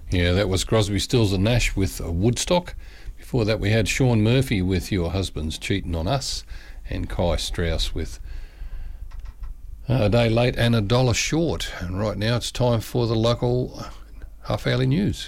Yeah, that was Crosby, Stills and Nash with Woodstock. Before that we had Sean Murphy with Your Husband's Cheating on Us, and Kai Strauss with A Day Late and $1 Short. And right now it's time for the local half-hourly news.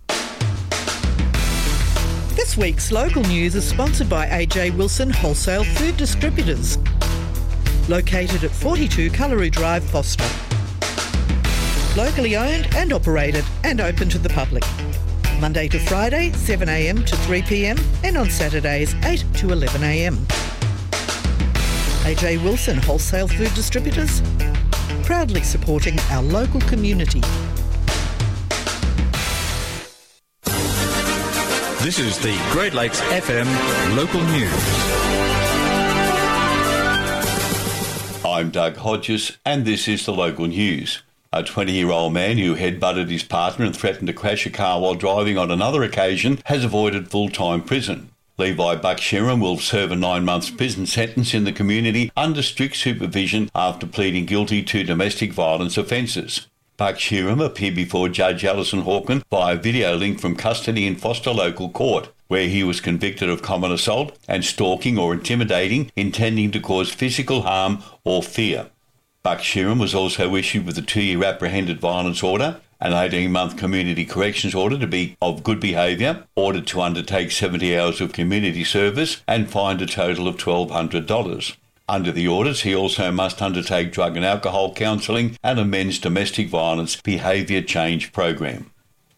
This week's local news is sponsored by AJ Wilson Wholesale Food Distributors, located at 42 Cullery Drive, Foster. Locally owned and operated and open to the public. Monday to Friday, 7am to 3pm, and on Saturdays, 8 to 11am. AJ Wilson Wholesale Food Distributors, proudly supporting our local community. This is the Great Lakes FM local news. I'm Doug Hodges, and this is the local news. A 20-year-old man who headbutted his partner and threatened to crash a car while driving on another occasion has avoided full-time prison. Levi Bucksheram will serve a 9-month prison sentence in the community under strict supervision after pleading guilty to domestic violence offences. Bucksheram appeared before Judge Alison Hawken via video link from custody in Foster Local Court, where he was convicted of common assault and stalking or intimidating, intending to cause physical harm or fear. Bucksheram was also issued with a 2-year apprehended violence order, an 18-month community corrections order to be of good behaviour, ordered to undertake 70 hours of community service, and fined a total of $1,200. Under the orders, he also must undertake drug and alcohol counselling and a men's domestic violence behaviour change program.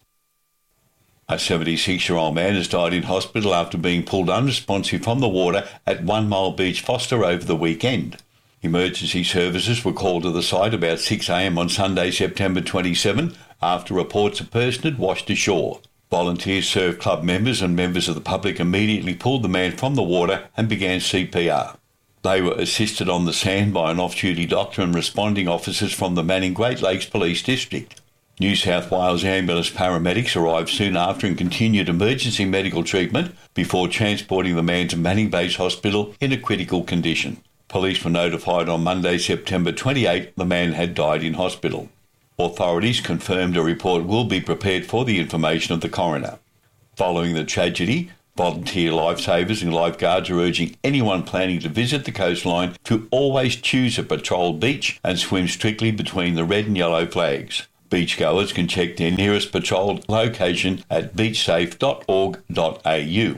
A 76-year-old man has died in hospital after being pulled unresponsive from the water at 1 Mile Beach, Foster, over the weekend. Emergency services were called to the site about 6am on Sunday, September 27, after reports a person had washed ashore. Volunteers served club members and members of the public immediately pulled the man from the water and began CPR. They were assisted on the sand by an off-duty doctor and responding officers from the Manning Great Lakes Police District. New South Wales ambulance paramedics arrived soon after and continued emergency medical treatment before transporting the man to Manning Base Hospital in a critical condition. Police were notified on Monday, September 28, the man had died in hospital. Authorities confirmed a report will be prepared for the information of the coroner. Following the tragedy, volunteer lifesavers and lifeguards are urging anyone planning to visit the coastline to always choose a patrolled beach and swim strictly between the red and yellow flags. Beachgoers can check their nearest patrolled location at beachsafe.org.au.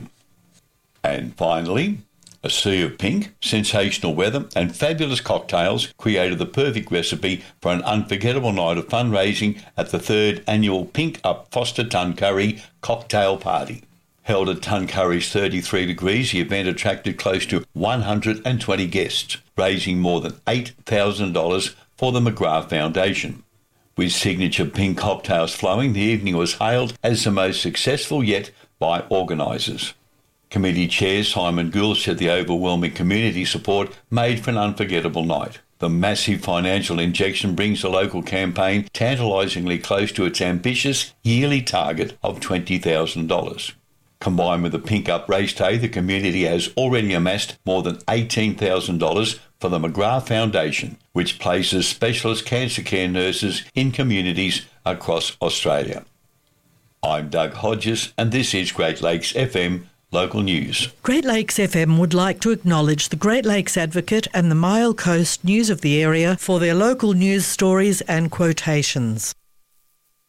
And finally, a sea of pink, sensational weather and fabulous cocktails created the perfect recipe for an unforgettable night of fundraising at the 3rd annual Pink Up Foster Tuncurry Cocktail Party. Held at Tuncurry's 33 degrees, the event attracted close to 120 guests, raising more than $8,000 for the McGrath Foundation. With signature pink cocktails flowing, the evening was hailed as the most successful yet by organisers. Committee Chair Simon Gould said the overwhelming community support made for an unforgettable night. The massive financial injection brings the local campaign tantalisingly close to its ambitious yearly target of $20,000. Combined with the Pink Up Race Day, the community has already amassed more than $18,000 for the McGrath Foundation, which places specialist cancer care nurses in communities across Australia. I'm Doug Hodges, and this is Great Lakes FM Local News. Great Lakes FM would like to acknowledge the Great Lakes Advocate and the Mile Coast News of the area for their local news stories and quotations.